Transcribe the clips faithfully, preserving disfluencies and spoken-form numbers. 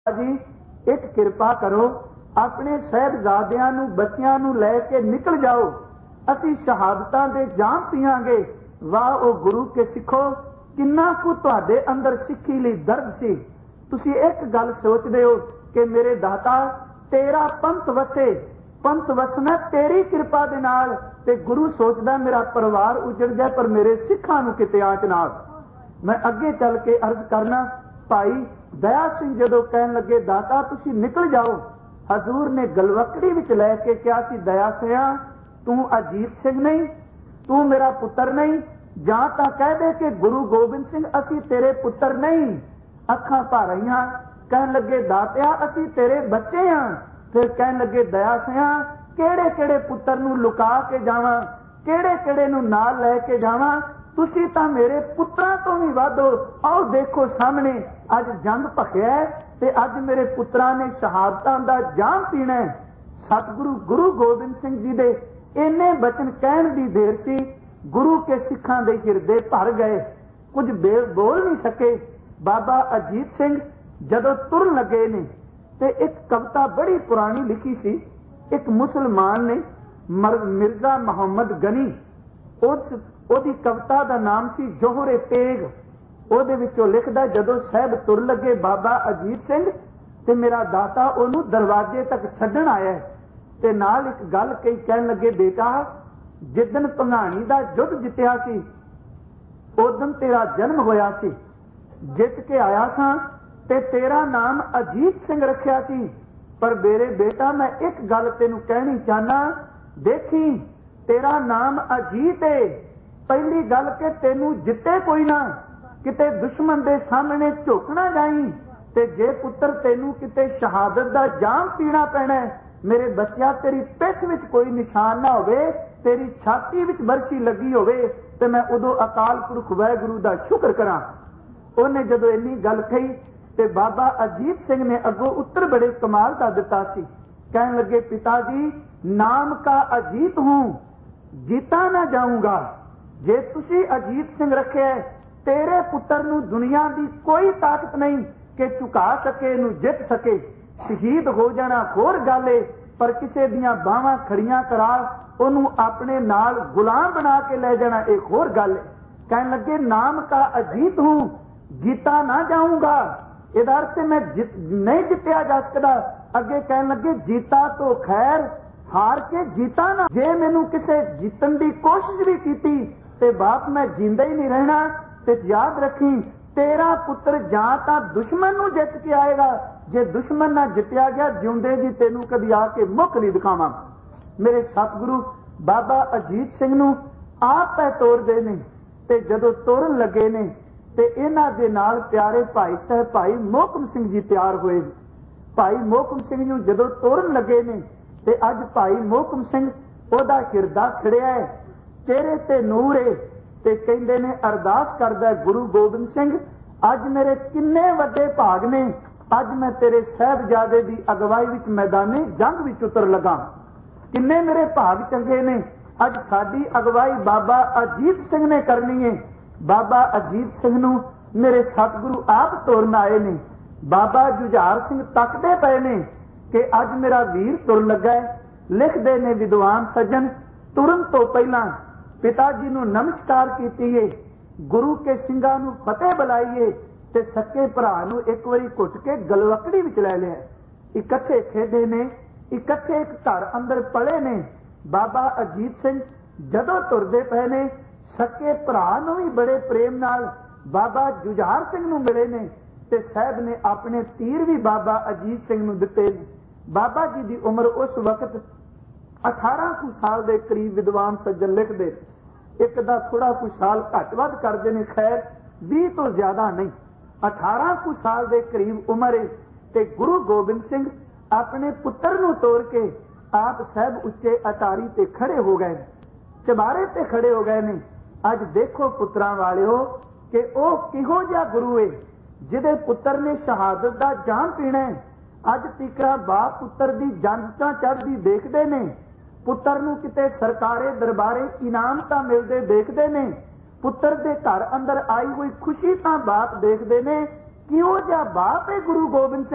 जी एक किरपा करो, अपने साहिबजादियां नूं बच्चियां नूं लै के निकल जाओ, असी शहादतां दे जाम पीवांगे। वाह ओ गुरु के सिखो, किन्ना कु तुहाडे अंदर सिक्खी लई दर्द सी। तुसी एक गल सोचदे हो कि मेरे दाता तेरा पंथ वसे, पंथ वसना तेरी कृपा दे नाल, ते गुरु सोचदा मेरा परिवार उजड़ जाए पर मेरे सिखां नूं किते आंच ना। मैं अगे चल के अर्ज करना, भाई दया सिंह जदों कहन लगे दाता तुसी निकल जाओ, हजूर ने गलवकड़ी विच लै के कहा सी दया सिया तू अजीत सिंह नहीं, तू मेरा पुत्र नहीं, जां तां कह दे कि गुरु गोबिंद सिंह असी तेरे पुत्र नहीं। अखां भर आईयां, कहन लगे दातिया असी तेरे बच्चे हां। फिर कहन लगे दया सिया केड़े केड़े पुत्र नूं लुका के जावां, केड़े केड़े नूं नाल लै के जावां, तुसी तां मेरे पुत्रां तो भी वध हो। आओ देखो सामने अज जंग भखिया ते अज मेरे पुत्रां ने शहादतां दा जाम पीना है। सतगुरु गुरु गोबिंद सिंह जी दे इन्ने बचन कहण दी देर सी, गुरु के सिखां दे हिरदे भर गए, कुछ बोल नहीं सके। बाबा अजीत सिंह जदों तुरन लगे ने ते एक कविता बड़ी पुरानी लिखी सी, एक मुसलमान ने मिर्जा मोहम्मद गनी, उस ओदी कविता दा नाम सी जोहरे तेग। ओदे विचों लिखदा जदों साहब तुर लगे बाबा अजीत सिंह ते मेरा दाता ओनू दरवाजे तक छड्डण आया ते नाल एक गल कही, कहन लगे बेटा जिदन भंगाणी दा युद्ध जित्तिया सी उदन तेरा जन्म होया सी, जित के आया सां ते तेरा नाम अजीत सिंह रखिया सी। पर मेरे बेटा मैं एक गल तेनू कहनी चाहना, देखी तेरा नाम अजीत है, पहली गल के तेनू जिते कोई ना, किते दुश्मन दे सामने झुकना जाई, ते जे पुत्र तेनू किते शहादत दा जाम पीना पैना है, मेरे बच्चा तेरी पिठ विच कोई निशान ना होवे, तेरी छाती विच बरसी लगी होवे ते मैं उदों अकाल पुरख वाहिगुरू दा शुक्र करा। उन्हें जदों इन्नी गल कही ते बाबा अजीत सिंह ने अगों उत्तर बड़े कमाल दा दिता सी। कहन लगे पिताजी नाम का अजीत हूं, जीता ना जाऊंगा। जे तुसी अजीत सिंह रखे तेरे पुत्र नूं दुनिया दी कोई ताकत नहीं कि झुका सके, नूं जित सके। शहीद हो जाना होर गल है, पर किसी दियां बाहां खड़ियां करा ओनू अपने नाल गुलाम बना के ले जाना एक होर गल है। कहन लगे नाम का अजीत हूं, जीता ना जाऊंगा, इहदा अर्थ मैं जित नहीं जितया जा सकता। अगे कहन लगे जीता तो खैर, हार के जीता ना। जे मैनू किसे जीतन की कोशिश भी की ते बाप मैं जींदा ही नहीं रहना। ते याद रखी तेरा पुत्र जां तां दुश्मन नूं जित के आएगा, जे दुश्मन ना जितया गया जिउंदे जी तेनू कदी आके मुख नहीं दिखावां। मेरे सतगुरु बाबा अजीत सिंह नूं आप पै तोरदे ने ते जदों तोरन लगे ने ते इन्हां दे नाल प्यारे भाई साहब भाई मोहकम सिंह जी तैयार होए। भाई मोहकम सिंह नूं जदों तोरन लगे ने ते अज भाई मोहकम सिंह ओदा हिरदा खड़िया है, चेहरे ते नूर है ते कहंदे ने अरदास करदा गुरु गोबिंद सिंह अज मेरे किन्ने वड्डे भाग ने, अज मैं तेरे साहिबजादे दी अगवाई विच मैदाने जंग विच उतर लगा। किन्ने मेरे भाग चंगे ने, अज साडी अगवाई बाबा अजीत सिंह ने करनी है। बाबा अजीत सिंह नूं मेरे सतगुरु आप तोरन आए ने। बाबा जुझार सिंह तकदे पए ने कि अज मेरा वीर तुर लगा है। लिखदे ने विद्वान सज्जन तुरन तो पहला पिता जी नूं नमस्कार कीतीए, गुरु के सिंघां नूं फतेह बुलाईए ते सके भरा नूं एक वारी घुट के गलवकड़ी विच लै लिया। इकट्ठे खेडे ने, इकट्ठे एक घर अंदर पले ने। बाबा अजीत सिंह जदों तुरदे पए ने सके भरा नूं भी बड़े प्रेम नाल बाबा जुझार सिंह नूं मिले ने ते साहब ने अपने तीर भी बाबा अजीत सिंह नूं दिते ने। बाबा जी की उम्र उस वक्त अठारह कुछ साल के करीब विद्वान सज्जन लिखते, एक दा थोड़ा कुछ साल घट वध करते हैं, खैर भी तो ज्यादा नहीं, अठारह कुछ साल के करीब उम्र है। ते गुरु गोबिंद सिंह अपने पुत्र नूं तोड़ के आप साहब उच्चे अटारी ते खड़े हो गए, चबारे ते खड़े हो गए ने। अज देखो पुत्रां वालिओ कि वह किहो जिहा गुरु है जिहदे पुत्र ने शहादत दा जाम पीना है। अज तीकरा बाप पुत्र दी जंग चढ़दी देखते ने, पुत्र नूं किते सरकारे दरबारे इनाम तां मिलदे देखते ने, पुत्र दे घर अंदर आई हुई खुशी तां बाप देखते ने। किहो जिहा बाप है गुरु गोबिंद सिंह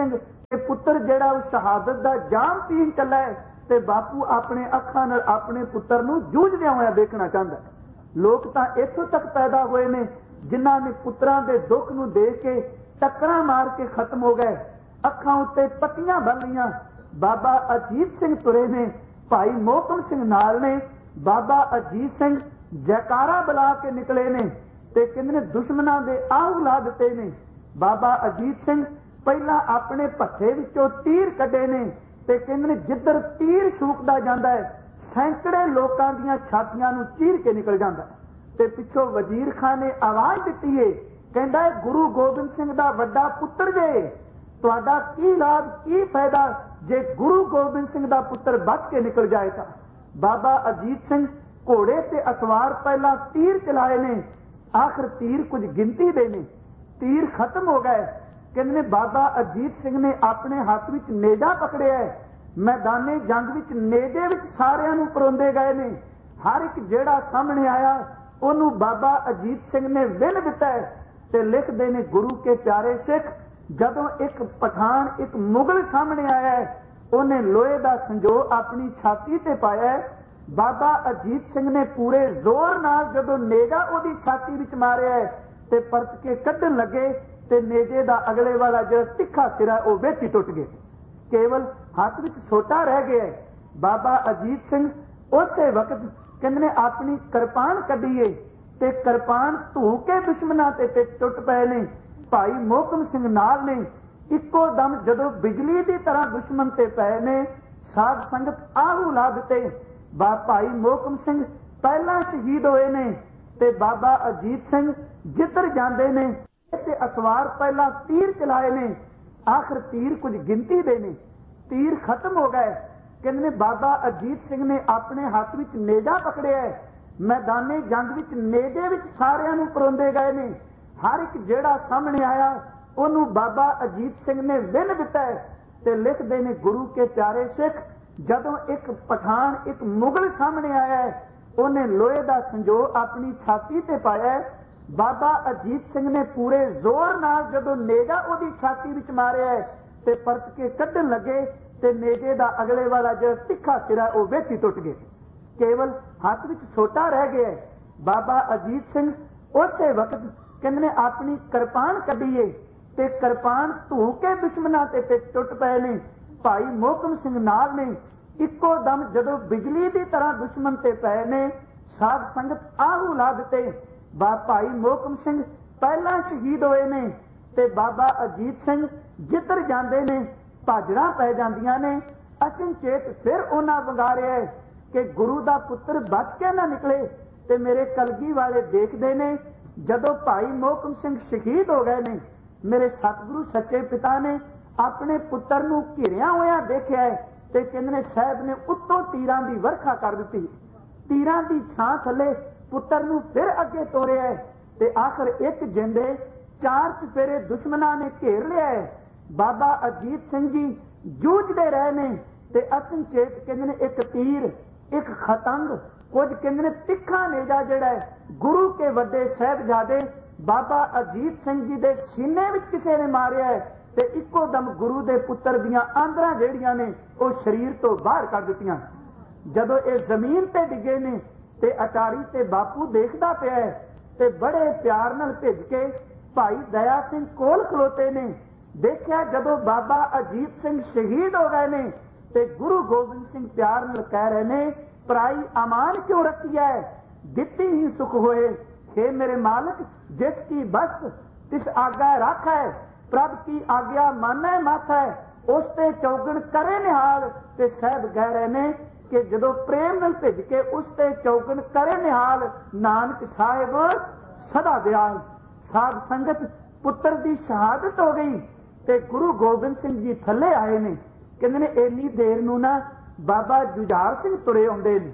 पुत्र जिहड़ा उस शहादत दा जाम पीण चला है ते बापू अपने अखां नाल अपने पुत्र नूं जूझदे होया देखना चाहता है। लोग तां इत्थों तक पैदा होए ने जिन्हां ने पुत्रां दे दुख नूं देख के टक्करां मार के खत्म हो गए, अखां उत्ते पट्टियां बन लईआं। बाबा अजीत सिंह तुरे ने, भाई मोहकम सिंह नाल ने, बाबा अजीत सिंह जयकारा बुला के निकले ने ते किन्ने दुश्मनां दे आह ला दिते ने। बाबा अजीत सिंह पहला अपने भट्ठे विचों तीर कढे ने ते किन्ने जिधर तीर सूकदा जांदा है सैकड़े लोकां दीआं छातियां नूं चीर के निकल जांदा ते पिछों वजीर खान ने आवाज दित्ती है, कहंदा है गुरु गोबिंद सिंह दा वड्डा पुत्र जे, तुहाडा की लाभ की फायदा जे गुरु गोबिंद सिंह दा पुत्र बच के निकल जाएगा। बाबा अजीत सिंह घोड़े ते असवार पहला तीर चलाए ने, आखिर तीर कुछ गिनती दे ने, तीर खत्म हो गए। कहने बाबा अजीत सिंह ने अपने हाथ विच नेजा पकड़िया है, मैदाने जंग विच नेजे विच सारियां नूं परोंदे गए ने। हर एक जेड़ा सामने आया ओनू बाबा अजीत सिंह ने विन दिता है ते लिखदे ने गुरु के प्यारे सिख, जदों एक पठान एक मुगल सामने आया है उन्हें लोहे का संजो अपनी छाती ते पाया है। बाबा अजीत सिंह ने पूरे जोर नाल जदों नेजा ओदी छाती विच मारिया है ते परत के कड्ढन लगे ते नेजे दा अगले वाला जो तिखा सिरा वो विच ही टुट गए, केवल हाथ विच छोटा रह गया। बाबा अजीत सिंह उसे वक्त कहने अपनी कृपान कढीए ते कृपान धू के दुश्मनां ते टुट पए ने। भाई मोहकम सिंह नाल ने इक्को दम जदों बिजली की तरह दुश्मन ते पए ने, साध संगत आहू ला दिते। बा भाई मोहकम सिंह पहला शहीद होए ने ते बाबा अजीत सिंह जिधर जांदे ने ते असवार पहला तीर चलाए ने, आखिर तीर कुछ गिनती दे ने, तीर खत्म हो गए। कहने बाबा अजीत सिंह ने अपने हाथ विच नेजा पकड़िया है, मैदाने जंग विच नेजे विच सारियां नूं परोंदे गए ने। हर एक जेड़ा सामने आया ओनू बाबा अजीत सिंह ने विन दिता है ते लिखदे ने गुरु के प्यारे सिख, जदों एक पठान एक मुगल सामने आया है उन्हें लोहे का संजो अपनी छाती ते पाया है। बाबा अजीत सिंह ने पूरे जोर नाल जदों नेजा ओदी छाती विच मारिया है ते परत के कड्ढन लगे ते नेजे दा अगले वाला जो तिखा सिरा वो विच ही टुट गए, केवल हाथ विच छोटा रह गया। बाबा अजीत सिंह उसे वक्त कहने अपनी कृपान कढीए ते कृपान धू के दुश्मनां ते टुट पए ने। भाई मोहकम सिंह नाल ने इक्को दम जदों बिजली की तरह दुश्मन ते पए ने, साध संगत आहू ला दिते। बा भाई मोहकम सिंह पहला शहीद होए ने ते बाबा अजीत सिंह जिधर जांदे ने भाजड़ा पै जांदियां ने। अचनचेत फिर उन्हां वंगारिया है कि गुरु दा पुत्र बच के ना निकले ते मेरे कलगी वाले देखदे ने जदों भाई मोहकम सिंह शहीद हो गए ने, मेरे सतगुरु सच्चे पिता ने अपने पुत्र नूं घिरिया होया देखिया है ते कहंदे साहब ने उत्तों तीरां दी वर्खा कर दित्ती, तीरां दी छां थले पुत्र नूं फिर अगे तोरिया है ते आखिर एक जिंदे चार चफेरे दुश्मनां ने घेर लिया है। बाबा अजीत सिंह जी जूझदे रहे ने ते अचनचेत कहंदे एक तीर एक खतंग कुछ कहंदे तिखा नेजा जिहड़ा है गुरु के वड्डे साहिबजादे बाबा अजीत सिंह जी दे सीने विच किसे ने मारिया है ते इक्को दम गुरु दे पुत्र दियां आंदरां जेहड़ियां ने वो शरीर तो बाहर कर दित्तियां। जदों ये जमीन ते डिगे ने ते अटारी ते बापू देखदा पिया है ते बड़े प्यार नाल भिज के भाई दया सिंह कोल खलोते ने। देखिया जदों बाबा अजीत सिंह शहीद हो गए ने ते गुरु गोबिंद सिंह प्यार नाल कह रहे ने, पराई अमान क्यों रखी है, दित्ती ही सुख होए। हे मेरे मालिक, जिसकी बस तिस आज्ञा रख है, प्रभ की आज्ञा माने मत है, उसते चौगण करे निहाल। ते साहब कह रहे ने कि जदों प्रेम नाल भिज के उसते चौगण करे निहाल, नानक साहिब सदा दयाल। साध संगत पुत्र की शहादत हो गई ते गुरु गोबिंद सिंह जी थले आए ने। कहंदे ने इन्नी देर नूं ना बाबा जुझार सिंह तुरे आउंदे ने,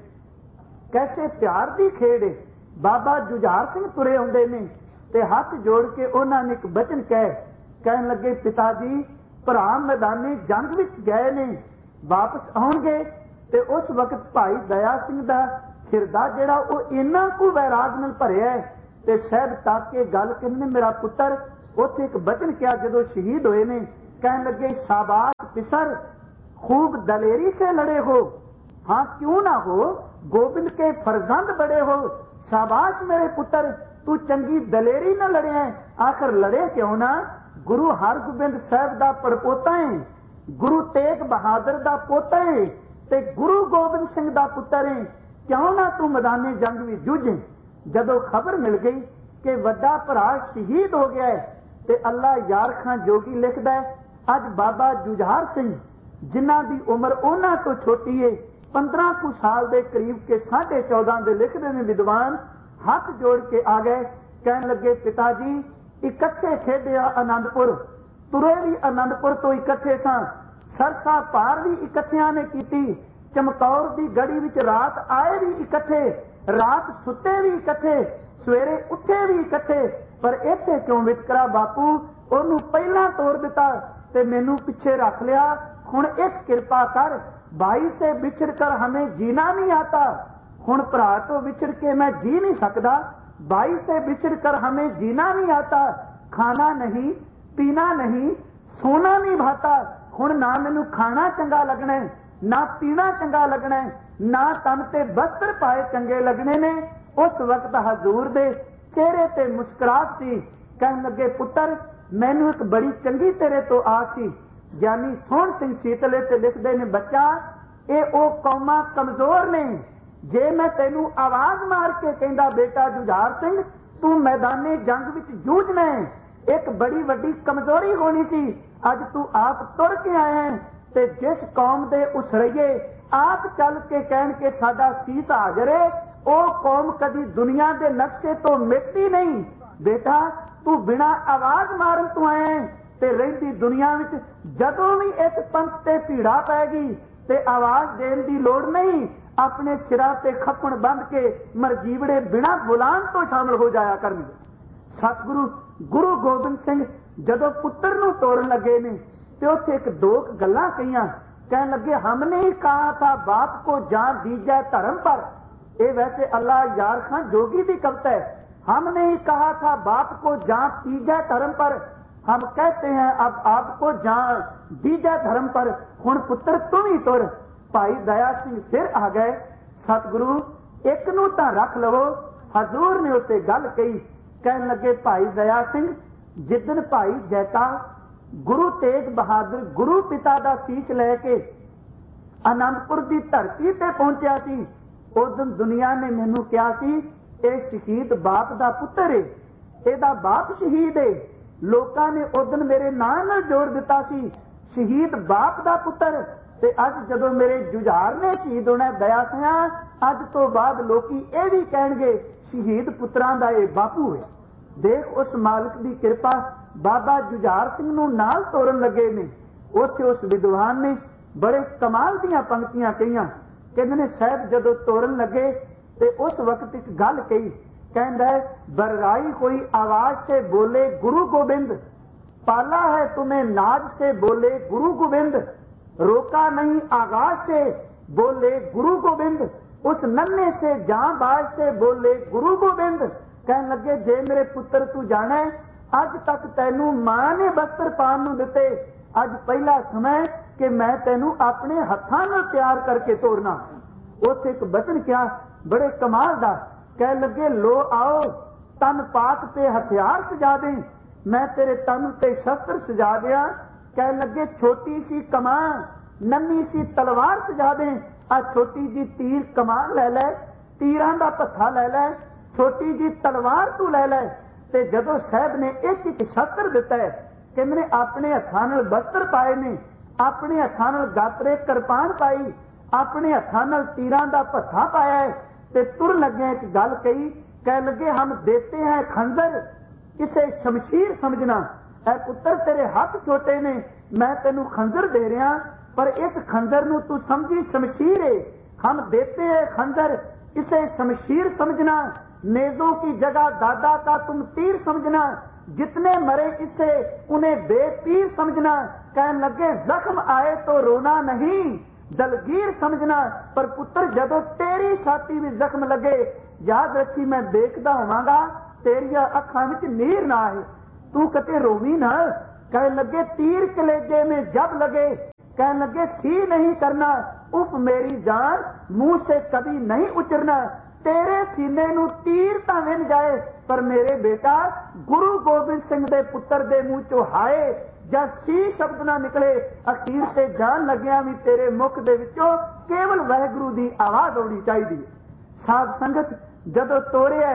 कैसे प्यार की खेड़ है। बाबा जुझार सिंह तुरे आउंदे ने ते हाथ जोड़ के उन्होंने एक बचन कह कहन लगे, पिता जी भरा मैदाने जंग विच गए ने, वापस आउणगे ते उस वक्त भाई दया सिंह दा हिरदा जिहड़ा वो इन्ना कु वैराग नाल भरिया है ते साहब तक के गल कहंदे मेरा पुत्र उत्थे एक बचन किया जदों शहीद होए ने, कहने लगे शाबाश पिसर, खूब दलेरी से लड़े हो। हाँ क्यों ना हो, गोबिंद के फरजंद बड़े हो। शाबाश मेरे पुत्र, तू चंगी दलेरी न लड़े है। आखिर लड़े क्यों ना? गुरु हरगोबिंद साहब दा परपोता है, गुरु तेग बहादुर दा पोता है ते गुरु गोबिंद सिंह दा पुत्र है। क्यों ना तू मैदाने जंग भी जुझे। जदों खबर मिल गई कि वड्डा भरा शहीद हो गया है ते अल्लाह यार खां जोगी लिखदा है, अज बाबा जुझार सिंह जिन्हां दी उम्र उन्हां तो छोटी है, पंद्रह कु साल के करीब के साढ़े चौदह के लिखते हैं विद्वान, हाथ जोड़ के आ गए। कहने लगे पिताजी इकट्ठे खेडिया आनंदपुर, तुरे भी आनंदपुर तो इकट्ठे सा, सरसा पार भी इकट्ठिया ने की, चमकौर की गड़ी विच रात आए भी इकट्ठे, रात सुते भी इकट्ठे, सवेरे उठे भी इकट्ठे। पर इत्थे क्यों वितकरा बापू, ओनू पहला तोड़ दिता ते मैनू पिछे रख लिया। हुण एक कृपा कर, भाई से बिछड़ कर हमें जीना नहीं आता। हुण भरा तो बिछड़ के मैं जी नहीं सकता, भाई से बिछड़ कर हमें जीना नहीं आता। खाना नहीं, पीना नहीं, सोना नहीं भाता। हुण ना मैनू खाना चंगा लगना है, ना पीना चंगा लगना है, ना तन ते वस्त्र पाए चंगे लगने ने। उस वक्त हजूर दे चेहरे ते मुस्कुराहट सी। कहन लगे पुत्र, मैनू एक बड़ी चंगी तेरे तो आस सी। ज्ञानी सोहण सिंह सीतले ते लिखदे ने, बच्चा ये ओ कौमां कमजोर ने, जे मैं तेनू आवाज मार के कहंदा बेटा जुझार सिंह तू मैदाने जंग विच जूझना है, एक बड़ी वड्डी कमजोरी होनी सी। अज तू आप तुर के आए हैं ते जिस कौम दे उसरइए आप चल के कहन के साडा सीस हाजर है, ओ कौम कदी दुनिया के नक्शे तो मिटती नहीं। बेटा तू बिना आवाज मारन तू आए हैं ते रहिंदी दुनिया विच जदों भी इस पंथ ते भीड़ा पैगी ते आवाज देण दी लोड़ नहीं, अपने सिरा ते खपण बंद के मरजीवड़े बिना बुलान तो शामिल हो जाया करनगे। सतगुरु गुरु गोबिंद सिंह जदों पुत्र नूं तोड़न लगे ने ते उत्थे एक दो गल्लां कहियां। कहन लगे हमने ही कहा था बाप को जान दीजिए धर्म पर। ये वैसे अल्लाह यार खां जोगी की कविता है। हमने ही कहा था बाप को जान दीजिए धर्म पर, हम कहते हैं अब आपको जान दीजिए धर्म पर। हुण पुत्र तुम ही तुर। भाई दया सिंह फिर आ गए। सतगुरु एक नूं तां रख लवो। हजूर ने उत्ते गल कही। कहन लगे भाई दया सिंह, जिदन भाई जैता गुरु तेग बहादुर गुरु पिता दा शीश लैके आनंदपुर की धरती ते पहुंचा सी, उस दिन दुनिया ने मैनू कहा सी ये शहीद बाप दा पुत्र है, एदा बाप शहीद है। लोकां ने उस दिन मेरे नाम नाल जोड़ दिता सी शहीद बाप दा पुत्र। ते अज जदों मेरे जुझार ने शहीद होना दया सिंह, अज तो बाद लोकी ये भी कहणगे शहीद पुत्रां दा ये बापू है। देख उस मालिक की कृपा, बाबा जुझार सिंह नूं नाल तोड़न लगे ने। उत्थे उस विद्वान ने बड़े कमाल दीआं पंक्तियां कहियां। कहंदे ने साहब जदों तोड़न लगे ते उस वक्त एक गल कही। कहंदा है बरराई कोई आवाज से बोले गुरु गोबिंद, पाला है तुम्हें नाज से बोले गुरु गोबिंद, रोका नहीं आगाज से बोले गुरु गोबिंद, उस नन्हे से जांबाज से बोले गुरु गोबिंद। कहन लगे जे मेरे पुत्र तू जाना है, अज तक तैनू मां ने वस्त्र पान नूं दिते, अज पहला समय कि मैं तैनू अपने हत्थां नाल तैयार करके तोड़ना। उत्थे एक बचन क्या बड़े कमाल दा। कह लगे लो आओ तन पाक ते हथियार सजा दे, मैं तेरे तन ते शस्त्र सजा दिया। कह लगे छोटी सी कमान नन्ही सी तलवार सजा दे, आ छोटी जी तीर कमान ले लै, तीरां दा पत्था ले लै, छोटी जी तलवार तू ले लै। ते जदों साहब ने एक एक शस्त्र दिता है, कहंदे ने अपने हत्थां नाल वस्त्र पाए ने, अपने हत्थां नाल गात्रे किरपान पाई, अपने हत्थां नाल तीरां दा पत्था पाया है। ते तुर लगे एक गल कही। कह लगे हम देते हैं खंजर, इसे शमशीर समझना। ऐ पुत्र तेरे हाथ छोटे ने, मैं तेनू खंजर दे रहा, पर इस खंजर नू तू समझी शमशीर है। हम देते हैं खंजर, इसे शमशीर समझना। नेजों की जगह दादा का तुम तीर समझना, जितने मरे इससे उन्हें बेतीर समझना। कहने लगे जख्म आए तो रोना नहीं, दलगीर समझना। पर पुत्र जदों तेरी छाती में जख्म लगे, याद रखी मैं देखदा होवांगा तेरिया अखां विच नीर ना आए, तू कते रोवी ना। कहने लगे तीर कलेजे में जब लगे, कहने लगे सी नहीं करना, उफ मेरी जान मुंह से कभी नहीं उतरना। तेरे सीने नू तीर तां विन जाए, पर मेरे बेटा गुरु गोबिंद सिंह दे पुत्र दे मुंह चो हाय जब सी शब्द ना निकले, अखीर ते जान लग्या भी तेरे मुख दे विचों केवल वाहिगुरू दी आवाज आउणी चाहिदी। साध संगत जदों तोड़िया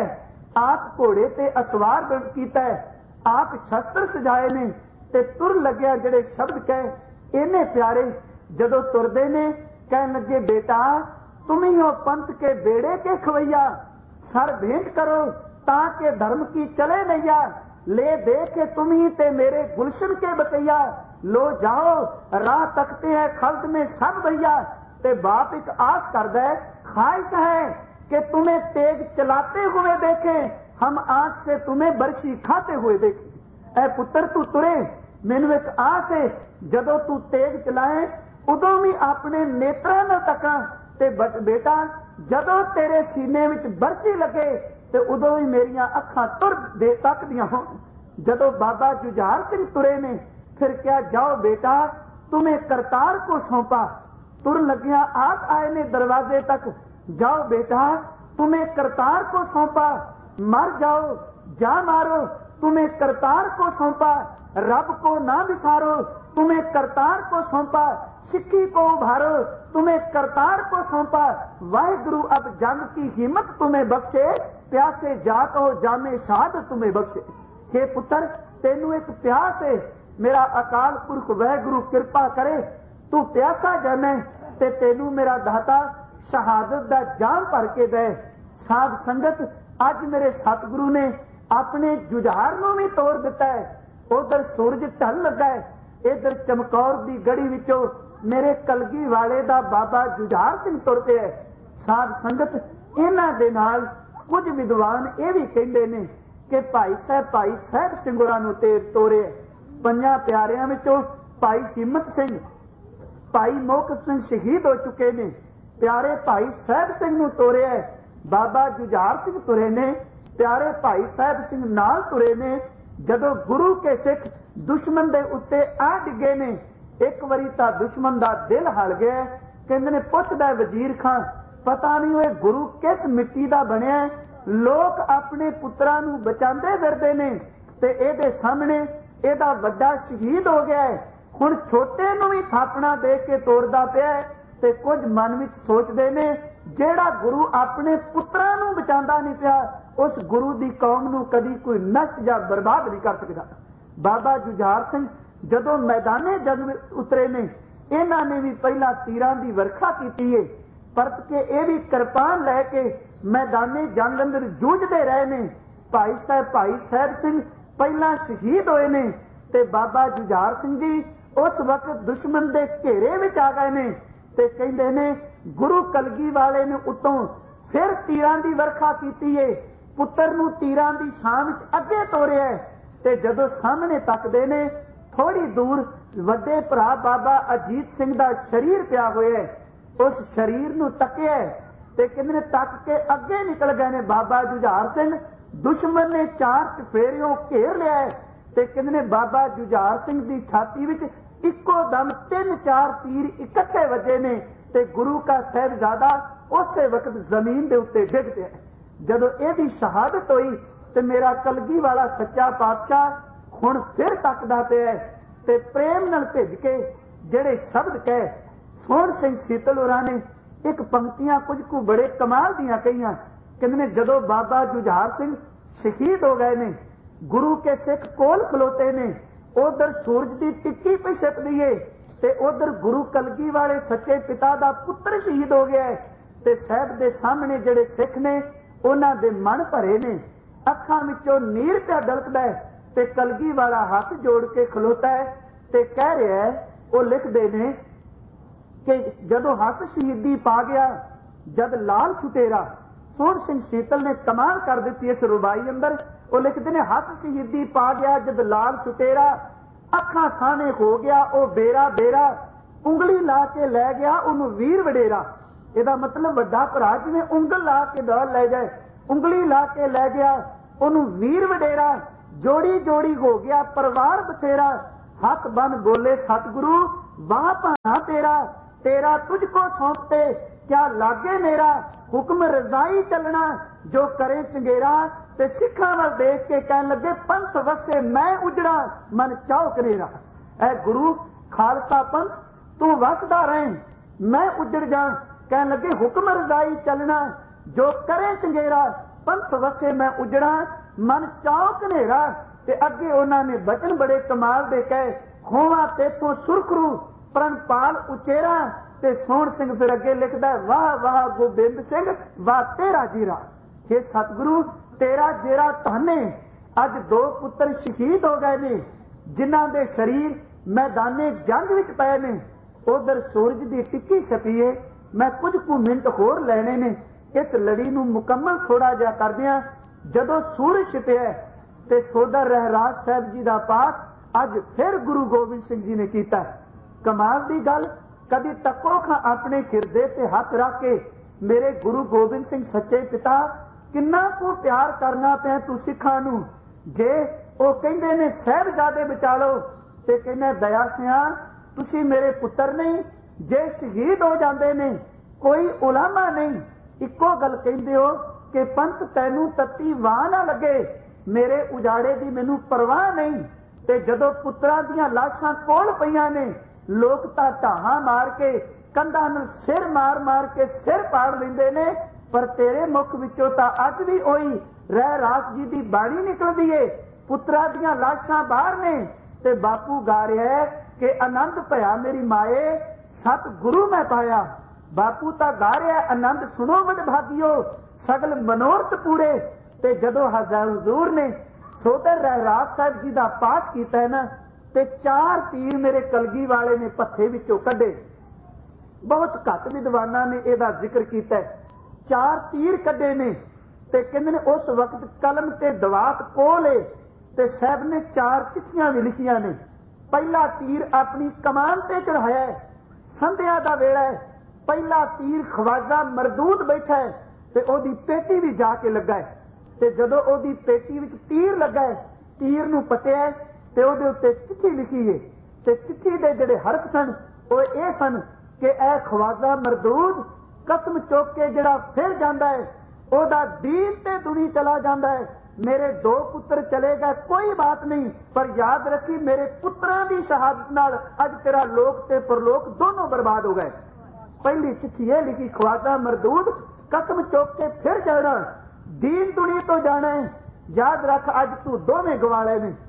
आप घोड़े ते असवार कीता, आप शस्त्र सजाए ने ते तुर लग्या जेड़े शब्द कहे इन्ने प्यारे। जदों तुरदे ने कहन लगे बेटा तुम ही हो पंथ के बेड़े के खवैया, सर भेंट करो ताकि धर्म की चले नैया, ले दे के तुम ही ते मेरे गुलशन के बतैया, लो जाओ राह तकते हैं खल्द में सब भैया। ते बाप एक आस करदा है, ख्वाहिश है कि तुम्हें तेग चलाते हुए देखें, हम आंख से तुम्हें बरसी खाते हुए देखें। ऐ पुत्र तू तुरे, मैनू एक आस है जदों तू तेग चलाए उदों भी अपने नेत्रां नाल तकां, ते बेटा जदों तेरे सीने विच बरसी लगे ते उदों ही मेरियां अखां तुर दे तकदियां होण। जदों बाबा जुझार सिंह तुरे ने फिर क्या, जाओ बेटा तुम्हें करतार को सौंपा। तुर लगिया आप आए ने दरवाजे तक, जाओ बेटा तुम्हें करतार को सौंपा, मर जाओ जा मारो तुम्हें करतार को सौंपा, रब को ना विसारो तुम्हें करतार को सौंपा, सिक्खी को उभारो तुम्हें करतार को सौंपा, वाहिगुरु अब जंग की हिम्मत तुम्हें बख्शे, प्यासे जात हो जामे शहादत तुम्हें बख्शे। हे पुत्र तेनू एक प्यास है, मेरा अकाल पुरख वाहिगुरु कृपा करे तू प्यासा जाने ते तेनू मेरा दाता शहादत दा जाम भर के दे। साध संगत अज मेरे सतगुरु ने अपने जुझार नू भी तोड़ दिता है। उधर सूरज ढल लगा है, इधर चमकौर दी गड़ी विचों मेरे कलगी वाले दा बाबा जुझार सिंह तुर पिया है। साध संगत इन्हां दे नाल कुछ विद्वान ये भी कहते हैं कि भाई साहब भाई साहब सिंह होरां नूं ते तोड़े। पंजां प्यारियां विचों भाई हिम्मत सिंह भाई मोहकम सिंह शहीद हो चुके ने, प्यारे भाई साहब सिंह नूं तोड़िया है। बाबा जुझार सिंह तुरे ने, प्यारे भाई साहब सिंह नाल तुरे ने। जदों गुरु के सिख दुश्मन दे उत्ते आ डिगे ने, एक वारी तां दुश्मन दा दिल हल गया। कहंदे ने पुछदा वजीर खां पता नहीं ओए गुरु किस मिट्टी दा बनिया, लोग अपने पुत्रां नूं बचांदे फिरदे ने ते इहदे सामने इहदा वड्डा शहीद हो गया है, हुण छोटे नूं भी थापना दे के तोड़दा पिया है। ते कुछ मन विच सोचदे ने जेड़ा गुरु अपने पुत्रां नूं बचांदा नहीं पिया, उस गुरु दी कौम नूं कदी कोई नष्ट जां बर्बाद नहीं कर सकदा। बाबा जुझार सिंह जदों मैदाने जंग उतरे ने, इन्हां ने भी पहला तीरां दी वर्खा कीती है, परत के ये भी किरपान लैके मैदाने जंग अंदर जूझते रहे ने। भाई साहब भाई साहब सिंह पहला शहीद होए ने ते बाबा जुझार सिंह जी उस वक्त दुश्मन दे घेरे विच आ गए ने ते कहंदे ने गुरु कलगी वाले ने उतों फिर तीरां दी वर्खा कीती है, पुत्र नूं तीरां दी छां विच अगे तोरिया है। ते जदों सामने तकदे ने थोड़ी दूर वड्डे भरा बाबा अजीत सिंह दा शरीर पिया होया है, उस शरीर नूं तकिया ते कहंदे ने तक के अगे निकल गए ने बाबा जुझार सिंह। दुश्मन ने चार चफेरियों घेर लिया है ते कहंदे ने बाबा जुझार सिंह दी छाती विच इक्को दम तीन चार तीर इकट्ठे वजे ने ते गुरु का साहिबजादा उस वक्त जमीन दे उत्ते डिग पिया। जदों इहदी शहादत होई ते मेरा कलगी वाला सच्चा पातशाह हुण फिर तकदा पिया ते प्रेम नाल भिज के जेड़े शब्द कहे। सोहण सिंह सीतल होरां ने एक पंक्तियां कुछ को बड़े कमाल दियां कहियां। कहंदे ने जदों बाबा जुझार सिंह शहीद हो गए ने, गुरु के सिख कोल खलोते ने, उधर सूरज की टिक्की पे छिपदी है ते उधर गुरु कलगी वाले सच्चे पिता दा पुत्र शहीद हो गया है ते साहब दे सामने जेड़े सिख ने उन्हां दे मन भरे ने, अखां विचों नीर पिया डलकदा है ते कलगी वाला हाथ जोड़ के खलोता है ते कह रहा है, वो लिखदे ने कि जदों हस शहीदी पा गया जद लाल छुटेरा। सोहण सिंह सीतल ने कमाल कर दी इस रुबाई अंदर। वो लिखते ने हस शहीदी पा गया जद लाल छुटेरा, अखां साने हो गया ओ बेरा बेरा, उंगली ला के लै गया उन्होंने वीर वडेरा। ਇਹਦਾ मतलब ਵੱਡਾ ਭਰਾ ਜਿਵੇਂ ਉਂਗਲ ਲਾ ਕੇ ਨਾਲ ਲੈ ਜਾਏ, ਉਂਗਲੀ ਲਾ ਕੇ ਲੈ ਗਿਆ ਉਹਨੂੰ ਵੀਰ ਵਡੇਰਾ। जोड़ी जोड़ी हो गया परिवार बथेरा, हथ बन बोले सतगुरु वाह भाना तेरा, तेरा तुझको सौंपते क्या लागे मेरा, हुक्म रजाई चलना जो करे चंगेरा। ते सिखा वाल देख के कहन लगे पंथ वसे मैं उजड़ा मन चाओ कनेरा। ऐ गुरु खालसा पंथ तू वसदा रहे मैं उजड़ जा। कहन लगे हुक्म रजाई चलना जो करे चंगेरा, पंथ वसे मैं उजड़ा मन चाओ कनेरा। ते अगे उन्होंने बचन बड़े कमाल दे कहे खोवा तेथों सुरखरू प्रणपाल उचेरा। ते सोहण सिंह फिर अगे लिखदा वाह वाह गोबिंद सिंह वाह तेरा जीरा। हे सतगुरु तेरा जेरा धन है। अज दो पुत्र शहीद हो गए ने जिन्हां दे शरीर मैदाने जंग विच पए ने। उधर सूरज की टिक्की छपी है। मैं कुछ कु मिनट होर लैने ने इस लड़ी नूं मुकम्मल थोड़ा जिहा करदिआं। जदों सूरज छिपिआ ते सोदर रहराज साहब जी का पाठ अज फिर गुरु गोबिंद सिंह जी ने किया। कमाल की गल कदी तको खां अपने खिरदे ते हथ रख के मेरे गुरु गोबिंद सिंह सच्चे पिता किन्ना को प्यार करना पिया तू सिखां नूं। जे वो कहंदे ने साहिबजादे बचा लो ते कहने दया सिया तुसी मेरे पुत्र नहीं। जे शहीद हो जाते ने कोई उलामा नहीं। इको गल कहंदे हो कि पंथ तैनू तत्ती वाह ना लगे मेरे उजाड़े की मैनू परवाह नहीं। ते जदों पुत्रां दीआं लाशां कोल पईआं ने लोग तां ढाहां मार के कंधां नूं सिर मार मार के सिर पाड़ लैंदे ने। पर तेरे मुख विचों तां अज भी ओही रह रास जी की बाणी निकलदी है। पुत्रां दीआं लाशां बाहर ने ते बापू गा रहा है कि आनंद भया मेरी माए सत गुरु मैं पाया। बापू तां गा रहा आनंद सुनो वडभागियो सगल मनोरथ पूरे। ते जदों हजूर ने सोदर रहराज साहब जी का पाठ किया है ना ते चार तीर मेरे कलगी वाले ने पत्थे विचों कढे। बहुत घट विद्वानां ने इहदा जिक्र किया। चार तीर कढे ने ते कहंदे ने उस वक्त कलम ते दवात कोल है ते साहब ने चार चिट्ठियां भी लिखियां ने। पहला तीर अपनी कमान ते चढ़ाया है। संध्या दा वेला है। पहला तीर ख्वाजा मरदूद बैठा है ते ओदी पेटी भी जाके लगा है। ते जदों ओदी पेटी विच तीर लगा है तीर नूं पटिया है ते ओदे उत्ते चिट्ठी लिखी है। ते चिट्ठी दे जिहड़े हरफ सन वो ये सन कि ऐ ख्वाजा मरदूद कसम चुक के जिहड़ा फिर जांदा है ओदा दीन ते दुनी चला जांदा है। मेरे दो पुत्र चले गए कोई बात नहीं पर याद रखी मेरे पुत्रां दी शहादत नाल अज तेरा लोक ते परलोक दोनों बर्बाद हो गए। पहली चिट्ठी यह लिखी ख्वाजा मरदूद कसम चुक के फिर जाना दीन दुनी तो जाना है। याद रख अज तू दोवें गवाले ने।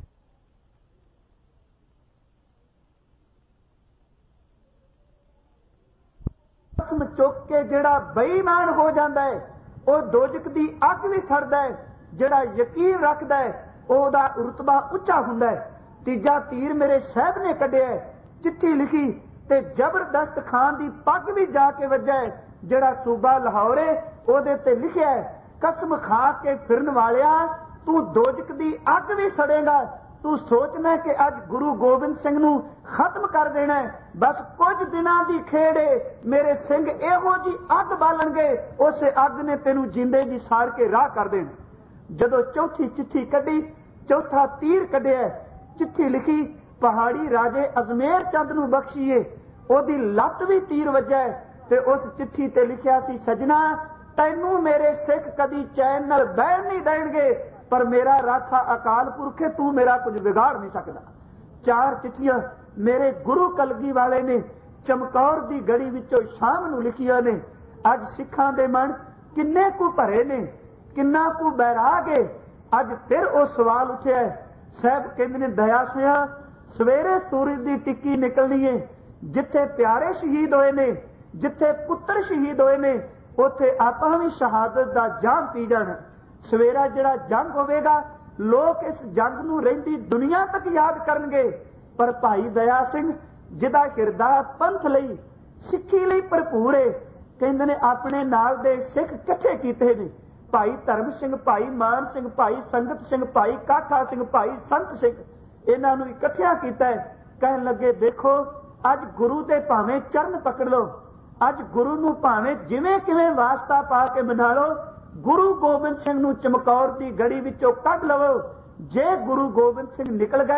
कसम चुक के जिहड़ा बेईमान हो जाता है वह दोजक दी अग भी सड़दा है। जिहड़ा यकीन रखदा है ओहदा रुतबा उच्चा हुंदा है। तीजा तीर मेरे साहब ने कढिया चिट्ठी लिखी ते जबरदस्त खान दी पग भी जाके वज्जा है। जिहड़ा सूबा लाहौर है ओहदे ते लिखिया है कसम खा के फिरन वालिया तू दोजक दी अग भी सड़ेगा। तू सोचना कि अज गुरु गोबिंद सिंह नूं खत्म कर देना है। बस कुछ दिनां दी खेड़ है मेरे सिंह इहो जी अग बालणगे उस अग ने तेनू जिंदे जी साड़ के राह कर देना। जदों चौथी चिट्ठी कढी चौथा तीर कढिया चिट्ठी लिखी पहाड़ी राजे अजमेर चंद नूं बख्शीए ओदी लत्त भी तीर वज्जा है। ते उस चिट्ठी ते लिखिया सी सजना तैनू मेरे सिख कदी चैन नाल बैठ नहीं देणगे पर मेरा राखा अकाल पुरख है तू मेरा कुछ बिगाड़ नहीं सकदा। चार चिट्ठियां मेरे गुरु कलगी वाले ने चमकौर दी गड़ी विचों शाम नूं लिखियां ने। अज सिखां दे मन किन्ने कु भरे ने किन्ना कु बैराग है। अज फिर वो सवाल उठिया साहब कहंदे ने दया सिया सवेरे सूरज की टिक्की निकलनी है। जिथे प्यारे शहीद होए ने जिथे पुत्र शहीद होए ने उथे आपां भी शहादत दा जाम पी जाना। सवेरा जिहड़ा जंग होवेगा लोग इस जंग नूं रहिंदी दुनिया तक याद करनगे। पर भाई दया सिंह जिहदा हिरदा पंथ लई सिੱਖੀ ਲਈ भरपूर है कहंदे ने अपने नाल दे सिख इकट्ठे कीते ने। भाई धर्म सिंह भाई मान सिंह भाई संगत सिंह भाई काठा सिंह भाई संत सिंह इन्हां नूं इकट्ठिया कीता है। कहन लगे देखो अज गुरु दे भावें चरण पकड़ लो अज गुरु नूं भावें जिवें किवें वास्ता पा के मना लो गुरु गोबिंद सिंह नूं चमकौर दी गड़ी विचों कढ लवो। जे गुरु गोबिंद सिंह निकल गए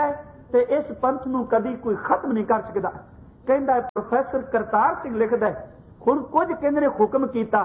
ਤੇ ਇਸ ਪੰਥ ਨੂੰ ਕਦੀ ਕੋਈ ਖਤਮ ਨਹੀਂ ਕਰ ਸਕਦਾ। ਕਹਿੰਦਾ ਪ੍ਰੋਫੈਸਰ ਕਰਤਾਰ ਸਿੰਘ ਲਿਖਦਾ, ਹੁਣ ਕੁਝ ਕਹਿੰਦੇ ਨੇ ਹੁਕਮ ਕੀਤਾ,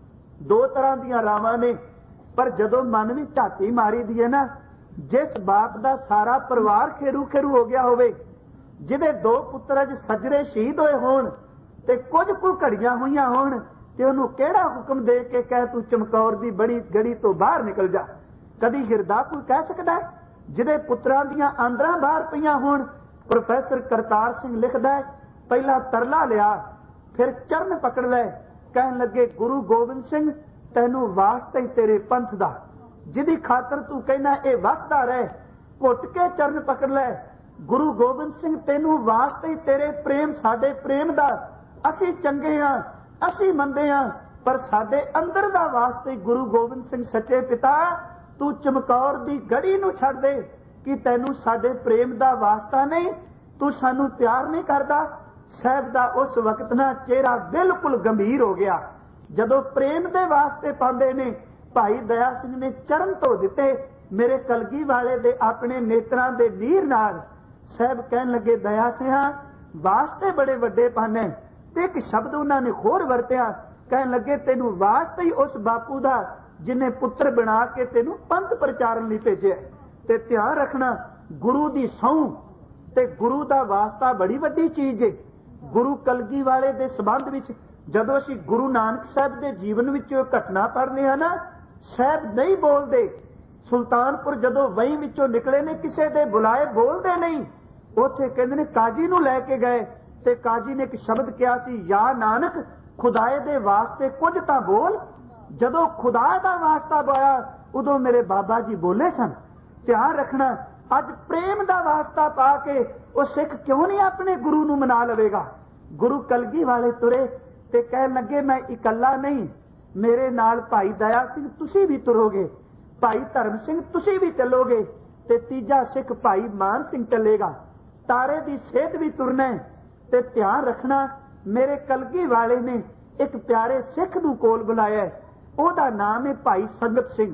ਦੋ ਤਰ੍ਹਾਂ ਦੀਆਂ ਰਾਵਾਂ ਨੇ, ਪਰ ਜਦੋਂ ਮਨ ਵਿੱਚ ਝਾਤੀ ਮਾਰੀ ਦੀ ਹੈ ਨਾ, ਜਿਸ ਬਾਪ ਦਾ ਸਾਰਾ ਪਰਿਵਾਰ ਖੇਰੂ ਖੇਰੂ ਹੋ ਗਿਆ ਹੋਵੇ, ਜਿਹਦੇ ਦੋ ਪੁੱਤਰ ਅੱਜ ਸੱਜਰੇ ਸ਼ਹੀਦ ਹੋਏ ਹੋਣ ਤੇ ਕੁਝ ਕੁ ਘੜੀਆਂ ਹੋਈਆਂ ਹੋਣ, ਤੇ ਉਹਨੂੰ ਕਿਹੜਾ ਹੁਕਮ ਦੇ ਕੇ ਕਹਿ ਤੂੰ ਚਮਕੌਰ ਦੀ ਬੜੀ ਗੜੀ ਤੋਂ ਬਾਹਰ ਨਿਕਲ ਜਾ? ਕਦੀ ਹਿਰਦਾ ਕੋਈ ਕਹਿ ਸਕਦਾ? ਜਿਹਦੇ ਪੁੱਤਰਾਂ ਦੀਆਂ ਆਂਦਰਾਂ ਬਾਹਰ ਪਈਆਂ ਹੋਣ। ਪ੍ਰੋਫੈਸਰ ਕਰਤਾਰ ਸਿੰਘ ਲਿਖਦਾ, ਪਹਿਲਾਂ ਤਰਲਾ ਲਿਆ, ਫਿਰ ਚਰਨ ਪਕੜ ਲੈ, ਕਹਿਣ ਲੱਗੇ ਗੁਰੂ ਗੋਬਿੰਦ ਸਿੰਘ ਤੈਨੂੰ ਵਾਸਤਾ ਹੀ ਤੇਰੇ ਪੰਥ ਦਾ, ਜਿਹਦੀ ਖਾਤਰ ਤੂੰ ਕਹਿਣਾ ਇਹ ਵਸਦਾ ਰਹੇ, ਘੁੱਟ ਕੇ ਚਰਨ ਪਕੜ ਲੈ। ਗੁਰੂ ਗੋਬਿੰਦ ਸਿੰਘ ਤੈਨੂੰ ਵਾਸਤਾ ਹੀ ਤੇਰੇ ਪ੍ਰੇਮ, ਸਾਡੇ ਪ੍ਰੇਮ ਦਾ, ਅਸੀਂ ਚੰਗੇ ਹਾਂ, ਅਸੀਂ ਮੰਨਦੇ ਹਾਂ, ਪਰ ਸਾਡੇ ਅੰਦਰ ਦਾ ਵਾਸਤਾ ਹੀ ਗੁਰੂ ਗੋਬਿੰਦ ਸਿੰਘ ਸੱਚੇ ਪਿਤਾ ਤੂੰ ਚਮਕੌਰ ਦੀ ਗੜੀ ਨੂੰ ਛੱਡ ਦੇ, ਕਿ ਤੈਨੂੰ ਸਾਡੇ ਪ੍ਰੇਮ ਦਾ ਵਾਸਤਾ ਨਹੀਂ, ਤੂੰ ਸਾਨੂੰ ਪਿਆਰ ਨਹੀਂ ਕਰਦਾ। ਸਾਹਿਬ ਦਾ ਉਸ ਵਕਤ ਨਾ ਚਿਹਰਾ ਬਿਲਕੁਲ ਗੰਭੀਰ ਹੋ ਗਿਆ। ਜਦੋਂ ਪ੍ਰੇਮ ਦੇ ਵਾਸਤੇ ਪਾਉਂਦੇ ਨੇ, ਭਾਈ ਦਇਆ ਸਿੰਘ ਨੇ ਚਰਨ ਧੋ ਦਿੱਤੇ ਮੇਰੇ ਕਲਗੀ ਵਾਲੇ ਦੇ ਆਪਣੇ ਨੇਤਰਾਂ ਦੇ ਨੀਰ ਨਾਲ। ਸਾਹਿਬ ਕਹਿਣ ਲੱਗੇ ਦਇਆ ਸਿੰਘਾ ਵਾਸਤੇ ਬੜੇ ਵੱਡੇ ਪਾਣੇ, ਤੇ ਇੱਕ ਸ਼ਬਦ ਉਹਨਾਂ ਨੇ ਹੋਰ ਵਰਤਿਆ, ਕਹਿਣ ਲੱਗੇ ਤੈਨੂੰ ਵਾਸਤਾ ਹੀ ਉਸ ਬਾਪੂ ਦਾ ਜਿਹਨੇ ਪੁੱਤਰ ਬਣਾ ਕੇ ਤੈਨੂੰ ਪੰਥ ਪ੍ਰਚਾਰਨ ਲਈ ਭੇਜਿਆ। ਤੇ ਧਿਆਨ ਰੱਖਣਾ, ਗੁਰੂ ਦੀ ਸਹੁੰ ਤੇ ਗੁਰੂ ਦਾ ਵਾਸਤਾ ਬੜੀ ਵੱਡੀ ਚੀਜ਼ ਏ। ਗੁਰੂ ਕਲਗੀ ਵਾਲੇ ਦੇ ਸੰਬੰਧ ਵਿੱਚ ਜਦੋਂ ਅਸੀਂ ਗੁਰੂ ਨਾਨਕ ਸਾਹਿਬ ਦੇ ਜੀਵਨ ਵਿੱਚ ਘਟਨਾ ਪੜ੍ਹਦੇ ਹਾਂ ਨਾ, ਸਾਹਿਬ ਨਹੀਂ ਬੋਲਦੇ। ਸੁਲਤਾਨਪੁਰ ਜਦੋਂ ਵਹੀਂ ਵਿੱਚੋਂ ਨਿਕਲੇ ਨੇ, ਕਿਸੇ ਦੇ ਬੁਲਾਏ ਬੋਲਦੇ ਨਹੀਂ। ਉੱਥੇ ਕਹਿੰਦੇ ਨੇ ਕਾਜੀ ਨੂੰ ਲੈ ਕੇ ਗਏ, ਤੇ ਕਾਜੀ ਨੇ ਇੱਕ ਸ਼ਬਦ ਕਿਹਾ ਸੀ, ਯਾ ਨਾਨਕ ਖੁਦਾਏ ਦੇ ਵਾਸਤੇ ਕੁਝ ਤਾਂ ਬੋਲ। ਜਦੋਂ ਖੁਦਾ ਦਾ ਵਾਸਤਾ ਪਾਇਆ ਉਦੋਂ ਮੇਰੇ ਬਾਬਾ ਜੀ ਬੋਲੇ ਸਨ। ਧਿਆਨ ਰੱਖਣਾ, ਅੱਜ ਪ੍ਰੇਮ ਦਾ ਵਾਸਤਾ ਪਾ ਕੇ ਉਹ ਸਿੱਖ ਕਿਉਂ ਨਹੀਂ ਆਪਣੇ ਗੁਰੂ ਨੂੰ ਮਨਾ ਲਵੇਗਾ? ਗੁਰੂ ਕਲਗੀ ਵਾਲੇ ਤੁਰੇ ਤੇ ਕਹਿਣ ਲੱਗੇ ਮੈਂ ਇਕੱਲਾ ਨਹੀਂ, ਮੇਰੇ ਨਾਲ ਭਾਈ ਦਇਆ ਸਿੰਘ ਤੁਸੀਂ ਵੀ ਤੁਰੋਗੇ, ਭਾਈ ਧਰਮ ਸਿੰਘ ਤੁਸੀਂ ਵੀ ਚੱਲੋਗੇ, ਤੇ ਤੀਜਾ ਸਿੱਖ ਭਾਈ ਮਾਨ ਸਿੰਘ ਚੱਲੇਗਾ। ਤਾਰੇ ਦੀ ਸੇਧ ਵੀ ਤੁਰਨਾ। ਤੇ ਧਿਆਨ ਰੱਖਣਾ, ਮੇਰੇ ਕਲਗੀ ਵਾਲੇ ਨੇ ਇੱਕ ਪਿਆਰੇ ਸਿੱਖ ਨੂੰ ਕੋਲ ਬੁਲਾਇਆ, ਉਹਦਾ ਨਾਮ ਹੈ ਭਾਈ ਸੰਗਤ ਸਿੰਘ।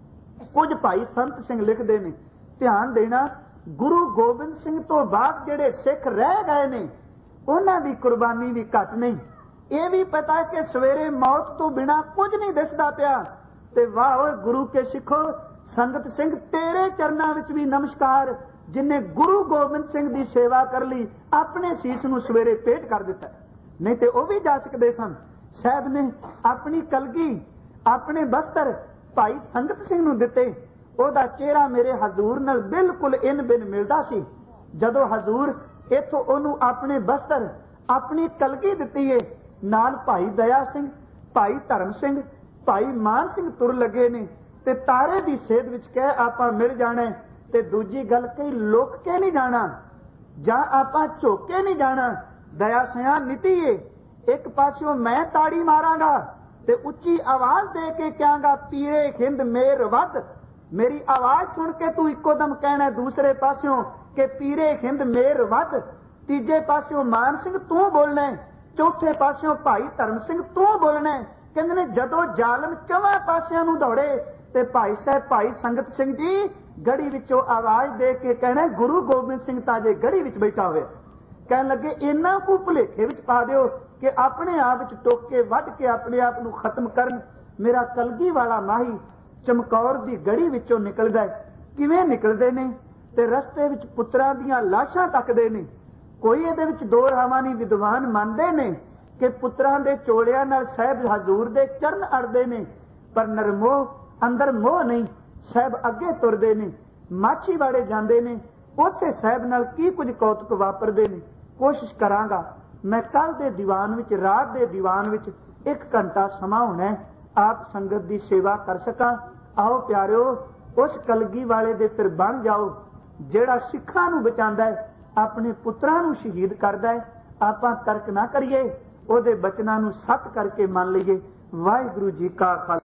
ਕੁਝ ਭਾਈ ਸੰਤ ਸਿੰਘ ਲਿਖਦੇ ਨੇ, ਧਿਆਨ ਦੇਣਾ, ਗੁਰੂ ਗੋਬਿੰਦ ਸਿੰਘ ਤੋਂ ਬਾਅਦ ਜਿਹੜੇ ਸਿੱਖ ਰਹਿ ਗਏ ਨੇ ਉਹਨਾਂ ਦੀ ਕੁਰਬਾਨੀ ਵੀ ਘੱਟ ਨਹੀਂ। ਇਹ ਵੀ ਪਤਾ ਕਿ ਸਵੇਰੇ ਮੌਤ ਤੋਂ ਬਿਨਾ ਕੁਝ ਨਹੀਂ ਦਿਸਦਾ ਪਿਆ, ਤੇ ਵਾਹ ਓਏ ਗੁਰੂ ਕੇ ਸਿੱਖੋ, ਸੰਗਤ ਸਿੰਘ ਤੇਰੇ ਚਰਨਾਂ ਵਿੱਚ ਵੀ ਨਮਸਕਾਰ, ਜਿਨੇ ਗੁਰੂ ਗੋਬਿੰਦ ਸਿੰਘ ਦੀ ਸੇਵਾ ਕਰ ਲਈ, ਆਪਣੇ ਸੀਸ ਨੂੰ ਸਵੇਰੇ ਭੇਟ ਕਰ ਦਿੱਤਾ, ਨਹੀਂ ਤੇ ਉਹ ਵੀ ਜਾ ਸਕਦੇ ਸਨ। ਸਾਹਿਬ ਨੇ ਆਪਣੀ ਕਲਗੀ, ਆਪਣੇ ਬਸਤਰ ਭਾਈ ਸੰਗਤ ਸਿੰਘ ਨੂੰ ਦਿੱਤੇ। ਉਹਦਾ ਚਿਹਰਾ ਮੇਰੇ ਹਜ਼ੂਰ ਨਾਲ ਬਿਲਕੁਲ ਇਨ ਬਿਨ ਮਿਲਦਾ ਸੀ। ਜਦੋਂ ਹਜ਼ੂਰ ਇੱਥੋਂ ਉਹਨੂੰ ਆਪਣੇ ਬਸਤਰ, ਆਪਣੀ ਕਲਗੀ ਦਿੱਤੀ ਏ, ਨਾਲ ਭਾਈ ਦਇਆ ਸਿੰਘ, ਭਾਈ ਧਰਮ ਸਿੰਘ, ਭਾਈ ਮਾਨ ਸਿੰਘ ਤੁਰ ਲੱਗੇ ਨੇ, ਤੇ ਤਾਰੇ ਦੀ ਸੇਧ ਵਿੱਚ ਕਹਿ ਆਪਾਂ ਮਿਲ ਜਾਣਾ। ਤੇ ਦੂਜੀ ਗੱਲ, ਕਈ ਲੁਕ ਕੇ ਨਹੀਂ ਜਾਣਾ, ਜਾਂ ਆਪਾਂ ਝੁਕ ਕੇ ਨਹੀਂ ਜਾਣਾ। ਦਇਆ ਸਿਆ ਨੀਤੀ ਏ, ਇੱਕ ਪਾਸਿਓਂ ਮੈਂ ਤਾੜੀ ਮਾਰਾਂਗਾ ਤੇ ਉੱਚੀ ਆਵਾਜ਼ ਦੇ ਕੇ ਕਹਾਂਗਾ ਪੀਰੇ ਹਿੰਦ ਮੇਰ ਵੱਧ, ਮੇਰੀ ਆਵਾਜ਼ ਸੁਣ ਕੇ ਤੂੰ ਇੱਕੋ ਦਮ ਕਹਿਣਾ ਦੂਸਰੇ ਪਾਸਿਓਂ ਕਿ ਪੀਰੇ ਹਿੰਦ ਮੇਰ ਵੱਧ। ਤੀਜੇ ਪਾਸਿਓਂ ਮਾਨ ਸਿੰਘ ਤੂੰ ਬੋਲਣਾ, ਚੌਥੇ ਪਾਸਿਓਂ ਭਾਈ ਧਰਮ ਸਿੰਘ ਤੂੰ ਬੋਲਣਾ। ਕਹਿੰਦੇ ਨੇ ਜਦੋਂ ਜ਼ਾਲਮ ਚੌਵਾਂ ਪਾਸਿਆਂ ਨੂੰ ਦੌੜੇ ਤੇ ਭਾਈ ਸਾਹਿਬ ਭਾਈ ਸੰਗਤ ਸਿੰਘ ਜੀ ਗੜੀ ਵਿੱਚੋਂ ਆਵਾਜ਼ ਦੇ ਕੇ ਕਹਿਣਾ ਗੁਰੂ ਗੋਬਿੰਦ ਸਿੰਘ ਤਾਂ ਜੇ ਗੜੀ ਵਿੱਚ ਬੈਠਾ ਹੋਵੇ। ਕਹਿਣ ਲੱਗੇ ਇਹਨਾਂ ਨੂੰ ਭੁਲੇਖੇ ਵਿੱਚ ਪਾ ਦਿਓ ਕਿ ਆਪਣੇ ਆਪ ਵਿੱਚ ਟੋਕ ਕੇ ਵੱਢ ਕੇ ਆਪਣੇ ਆਪ ਨੂੰ ਖਤਮ ਕਰਨ। ਮੇਰਾ ਕਲਗੀ ਵਾਲਾ ਮਾਹੀ ਚਮਕੌਰ ਦੀ ਗੜੀ ਵਿੱਚੋਂ ਨਿਕਲਦਾ ਹੈ। ਕਿਵੇਂ ਨਿਕਲਦੇ ਨੇ? ਤੇ ਰਸਤੇ ਵਿੱਚ ਪੁੱਤਰਾਂ ਦੀਆਂ ਲਾਸ਼ਾਂ ਤੱਕਦੇ ਨੇ। ਕੋਈ ਇਹਦੇ ਵਿੱਚ ਦੋ ਰਾਵਾਂ ਨਹੀਂ। ਵਿਦਵਾਨ ਮੰਨਦੇ ਨੇ ਕਿ ਪੁੱਤਰਾਂ ਦੇ ਚੋਲਿਆਂ ਨਾਲ ਸਾਹਿਬ ਹਜ਼ੂਰ ਦੇ ਚਰਨ ਅੜਦੇ ਨੇ, ਪਰ ਨਰਮੋਹ ਅੰਦਰ ਮੋਹ ਨਹੀਂ। ਸਾਹਿਬ ਅੱਗੇ ਤੁਰਦੇ ਨੇ, ਮਾਛੀਵਾੜੇ ਜਾਂਦੇ ਨੇ, ਉੱਥੇ ਸਾਹਿਬ ਨਾਲ ਕੀ ਕੁਝ ਕੌਤਕ ਵਾਪਰਦੇ ਨੇ। ਕੋਸ਼ਿਸ਼ ਕਰਾਂਗਾ ਮੈਂ ਕੱਲ ਦੇ ਦੀਵਾਨ ਵਿੱਚ, ਰਾਤ ਦੇ ਦੀਵਾਨ ਵਿੱਚ ਇੱਕ ਘੰਟਾ ਸਮਾਂ ਹੋਣਾ, ਆਪ ਸੰਗਤ ਦੀ ਸੇਵਾ ਕਰ ਸਕਾਂ। ਆਓ ਪਿਆਰਿਓ, ਉਸ ਕਲਗੀ ਵਾਲੇ ਦੇ ਫਿਰ ਬਣ ਜਾਓ ਜਿਹੜਾ ਸਿੱਖਾਂ ਨੂੰ ਬਚਾਉਂਦਾ ਹੈ, ਆਪਣੇ ਪੁੱਤਰਾਂ ਨੂੰ ਸ਼ਹੀਦ ਕਰਦਾ ਹੈ। ਆਪਾਂ ਤਰਕ ਨਾ ਕਰੀਏ, ਉਹਦੇ ਬਚਨਾਂ ਨੂੰ ਸੱਤ ਕਰਕੇ ਮੰਨ ਲਈਏ। ਵਾਹਿਗੁਰੂ ਜੀ ਕਾ ਖਾਲਸਾ।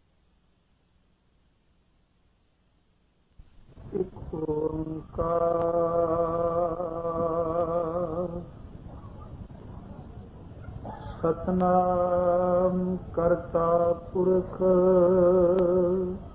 ਇੱਕ ਓੰਕਾਰ ਸਤਨਾਮ ਕਰਤਾ ਪੁਰਖ